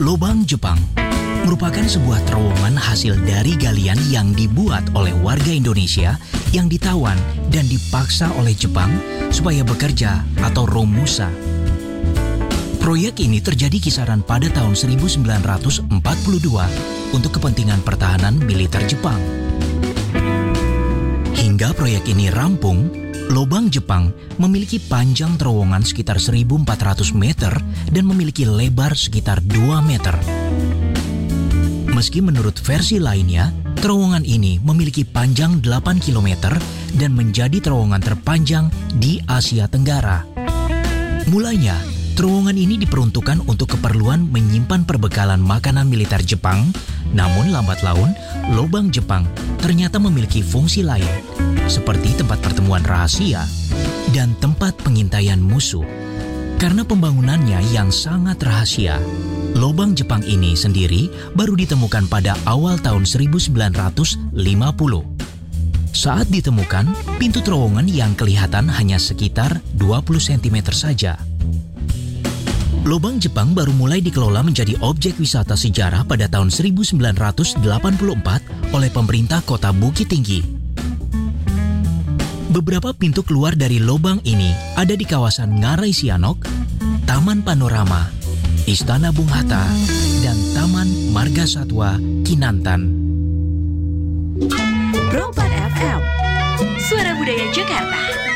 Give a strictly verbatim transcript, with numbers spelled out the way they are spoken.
Lobang Jepang merupakan sebuah terowongan hasil dari galian yang dibuat oleh warga Indonesia yang ditawan dan dipaksa oleh Jepang supaya bekerja atau romusa. Proyek ini terjadi kisaran pada tahun seribu sembilan ratus empat puluh dua untuk kepentingan pertahanan militer Jepang. Hingga proyek ini rampung, Lobang Jepang memiliki panjang terowongan sekitar seribu empat ratus meter dan memiliki lebar sekitar dua meter. Meski menurut versi lainnya, terowongan ini memiliki panjang delapan kilometer dan menjadi terowongan terpanjang di Asia Tenggara. Mulanya, terowongan ini diperuntukkan untuk keperluan menyimpan perbekalan makanan militer Jepang, namun lambat laun, Lobang Jepang ternyata memiliki fungsi lain, seperti tempat pertemuan rahasia dan tempat pengintaian musuh. Karena pembangunannya yang sangat rahasia, Lobang Jepang ini sendiri baru ditemukan pada awal tahun seribu sembilan ratus lima puluh. Saat ditemukan, pintu terowongan yang kelihatan hanya sekitar dua puluh sentimeter saja. Lobang Jepang baru mulai dikelola menjadi objek wisata sejarah pada tahun seribu sembilan ratus delapan puluh empat oleh pemerintah kota Bukit Tinggi. Beberapa pintu keluar dari lobang ini ada di kawasan Ngarai Sianok, Taman Panorama, Istana Bung Hatta, dan Taman Marga Satwa Kinantan. Pro empat F M, Suara Budaya Jakarta.